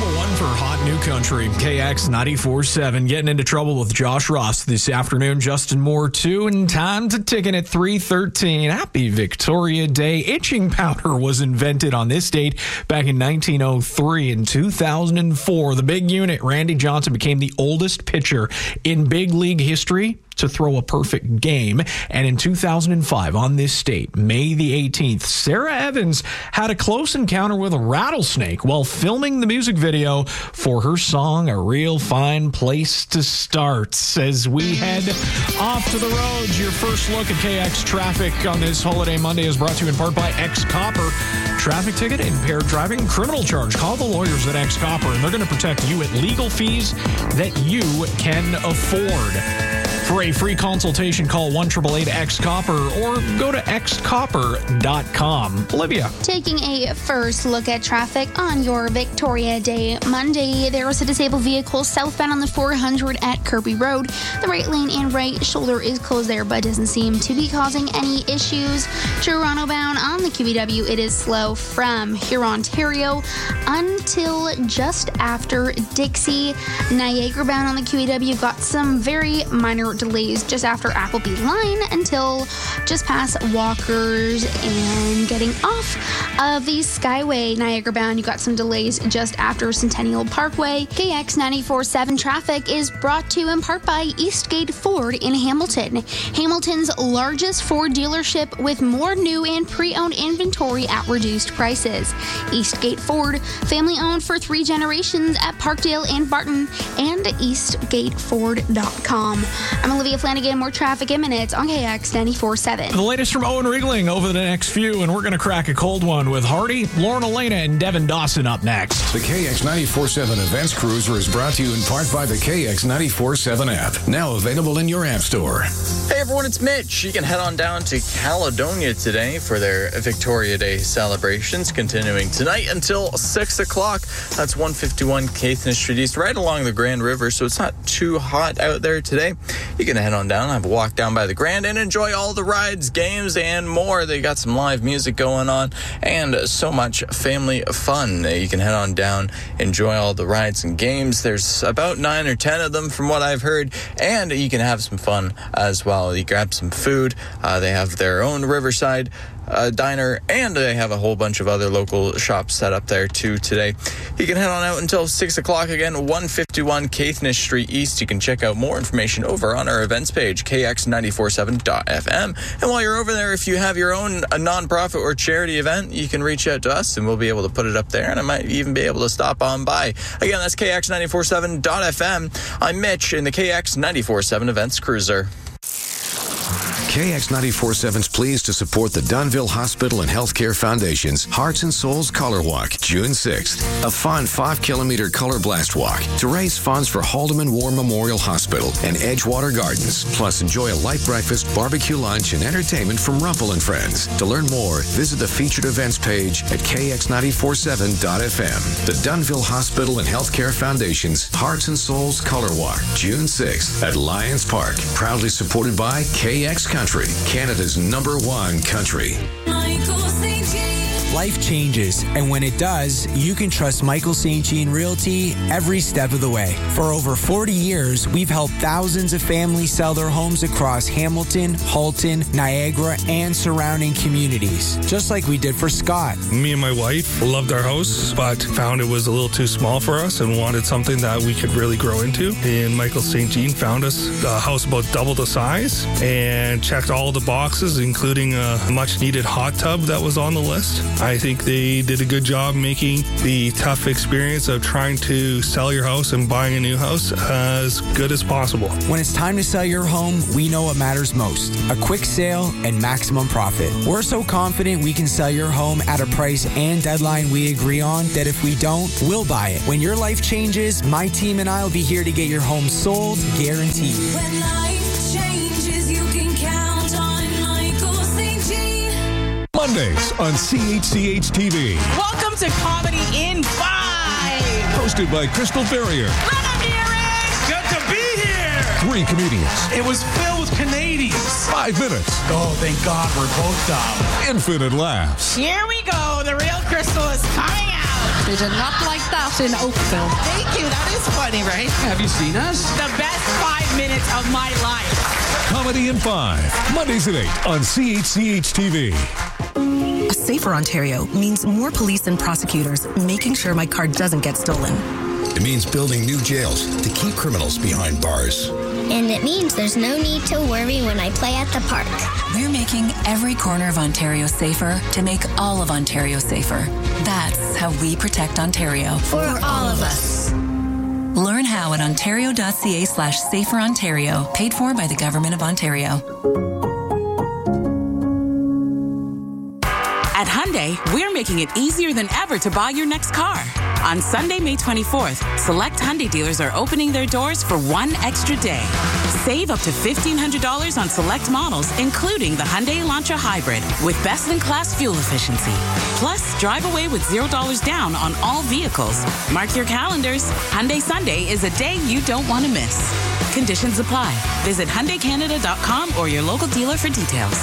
number one for Hot New Country, KX 94.7. Getting into trouble with Josh Ross this afternoon. Justin Moore, too. And time to ticket at 3:13. Happy Victoria Day. Itching powder was invented on this date back in 1903. In 2004, the big unit, Randy Johnson, became the oldest pitcher in big league history to throw a perfect game. And in 2005, on this date, May the 18th, Sarah Evans had a close encounter with a rattlesnake while filming the music video for her song, A Real Fine Place to Start. As we head off to the roads, your first look at KX traffic on this holiday Monday is brought to you in part by X Copper. Traffic ticket, impaired driving, criminal charge. Call the lawyers at X Copper, and they're going to protect you at legal fees that you can afford. For a free consultation, call 1-888-X-COPPER or go to xcopper.com. Olivia. Taking a first look at traffic on your Victoria Day Monday, there was a disabled vehicle southbound on the 400 at Kirby Road. The right lane and right shoulder is closed there, but doesn't seem to be causing any issues. Toronto bound on the QEW, it is slow from Huron, Ontario until just after Dixie. Niagara bound on the QEW got some very minor delays just after Appleby Line until just past Walkers, and getting off of the Skyway Niagara bound, you got some delays just after Centennial Parkway. KX 94.7 traffic is brought to you in part by Eastgate Ford in Hamilton. Hamilton's largest Ford dealership with more new and pre-owned inventory at reduced prices. Eastgate Ford, family owned for 3 generations at Parkdale and Barton, and eastgateford.com. I'm Olivia Flanagan. More traffic in minutes on KX 94.7. The latest from Owen Riegling over the next few, and we're going to crack a cold one with Hardy, Lauren Elena, and Devin Dawson up next. The KX 94.7 Events Cruiser is brought to you in part by the KX 94.7 app, now available in your app store. Hey everyone, it's Mitch. You can head on down to Caledonia today for their Victoria Day celebrations, continuing tonight until 6 o'clock. That's 151 Caithness Street East, right along the Grand River, so it's not too hot out there today. You can head on down, have a walk down by the Grand, and enjoy all the rides, games, and more. They got some live music going on and so much family fun. You can head on down, enjoy all the rides and games. There's about 9 or 10 of them from what I've heard, and you can have some fun as well. You grab some food. They have their own Riverside diner, and they have a whole bunch of other local shops set up there too today. You can head on out until 6 o'clock again, 151 Caithness Street East. You can check out more information over on our events page, kx947.fm. And while you're over there, if you have your own nonprofit or charity event, you can reach out to us and we'll be able to put it up there, and I might even be able to stop on by. Again, that's kx947.fm. I'm Mitch in the KX 94.7 Events Cruiser. KX 94.7 is pleased to support the Dunnville Hospital and Healthcare Foundation's Hearts and Souls Color Walk, June 6th. A fun 5-kilometer color blast walk to raise funds for Haldeman War Memorial Hospital and Edgewater Gardens. Plus, enjoy a light breakfast, barbecue lunch, and entertainment from Rumpel and Friends. To learn more, visit the featured events page at kx947.fm. The Dunnville Hospital and Healthcare Foundation's Hearts and Souls Color Walk, June 6th at Lions Park. Proudly supported by KX Country, Canada's #1 country. Life changes, and when it does, you can trust Michael St. Jean Realty every step of the way. For over 40 years, we've helped thousands of families sell their homes across Hamilton, Halton, Niagara, and surrounding communities, just like we did for Scott. Me and my wife loved our house, but found it was a little too small for us and wanted something that we could really grow into. And Michael St. Jean found us a house about double the size and checked all the boxes, including a much-needed hot tub that was on the list. I think they did a good job making the tough experience of trying to sell your house and buying a new house as good as possible. When it's time to sell your home, we know what matters most: a quick sale and maximum profit. We're so confident we can sell your home at a price and deadline we agree on that if we don't, we'll buy it. When your life changes, my team and I will be here to get your home sold, guaranteed. When life changes, you can count on Michael St. Jean. Mondays on CHCH TV. Welcome to Comedy in 5. Hosted by Crystal Ferrier. Let him hear it. Good to be here. 3 comedians. It was filled with Canadians. 5 minutes. Oh, thank God we're both dumb. Infinite laughs. Here we go. The real Crystal is coming out. They did not like that in Oakville. Thank you. That is funny, right? Have you seen us? The best 5 minutes of my life. Comedy in 5. Mondays at 8 on CHCH TV. A safer Ontario means more police and prosecutors making sure my car doesn't get stolen. It means building new jails to keep criminals behind bars. And it means there's no need to worry when I play at the park. We're making every corner of Ontario safer to make all of Ontario safer. That's how we protect Ontario. For all of us. Learn how at ontario.ca/saferontario, paid for by the Government of Ontario. At Hyundai, we're making it easier than ever to buy your next car. On Sunday, May 24th, select Hyundai dealers are opening their doors for one extra day. Save up to $1,500 on select models, including the Hyundai Elantra Hybrid, with best-in-class fuel efficiency. Plus, drive away with $0 down on all vehicles. Mark your calendars. Hyundai Sunday is a day you don't want to miss. Conditions apply. Visit HyundaiCanada.com or your local dealer for details.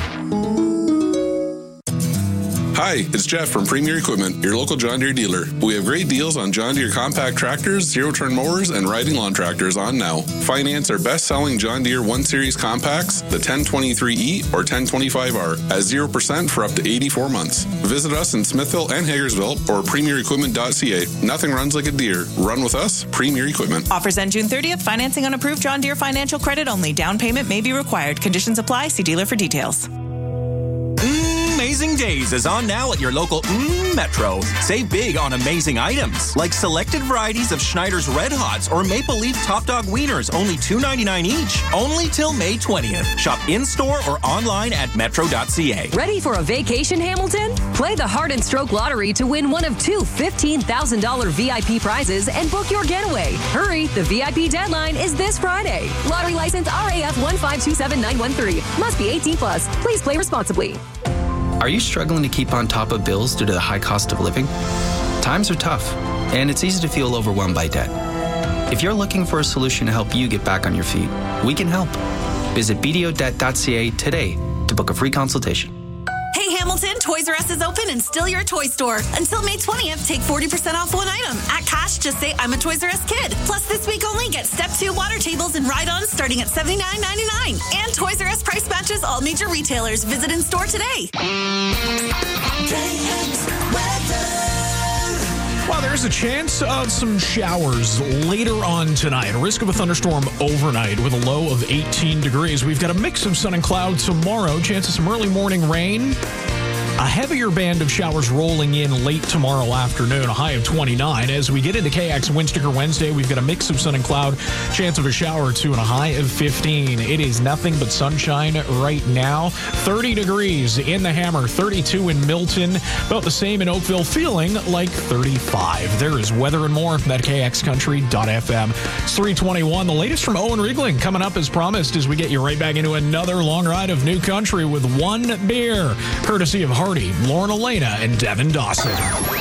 Hi, it's Jeff from Premier Equipment, your local John Deere dealer. We have great deals on John Deere compact tractors, zero-turn mowers, and riding lawn tractors on now. Finance our best-selling John Deere 1 Series compacts, the 1023E or 1025R, at 0% for up to 84 months. Visit us in Smithville and Hagersville or premierequipment.ca. Nothing runs like a Deere. Run with us, Premier Equipment. Offers end June 30th. Financing on approved John Deere financial credit only. Down payment may be required. Conditions apply. See dealer for details. Amazing Days is on now at your local Metro. Save big on amazing items like selected varieties of Schneider's Red Hots or Maple Leaf Top Dog Wieners, only $2.99 each. Only till May 20th. Shop in-store or online at metro.ca. Ready for a vacation, Hamilton? Play the Heart and Stroke Lottery to win one of two $15,000 VIP prizes and book your getaway. Hurry, the VIP deadline is this Friday. Lottery license RAF 1527913. Must be 18 plus. Please play responsibly. Are you struggling to keep on top of bills due to the high cost of living? Times are tough, and it's easy to feel overwhelmed by debt. If you're looking for a solution to help you get back on your feet, we can help. Visit bdodebt.ca today to book a free consultation. Hey Hamilton, Toys R Us is open and still your toy store. Until May 20th, take 40% off one item. At cash, just say I'm a Toys R Us kid. Plus this week only, get Step 2 water tables and ride-ons starting at $79.99. And Toys R Us price matches all major retailers. Visit in store today. Well, there's a chance of some showers later on tonight. Risk of a thunderstorm overnight with a low of 18 degrees. We've got a mix of sun and cloud tomorrow. Chance of some early morning rain. A heavier band of showers rolling in late tomorrow afternoon, a high of 29. As we get into KX Windsticker Wednesday, we've got a mix of sun and cloud, chance of a shower or two, and a high of 15. It is nothing but sunshine right now. 30 degrees in the Hammer, 32 in Milton, about the same in Oakville, feeling like 35. There is weather and more at KXCountry.fm. It's 3:21. The latest from Owen Riegling coming up as promised as we get you right back into another long ride of New Country with one beer, courtesy of Hardy, Lauren Elena, and Devin Dawson.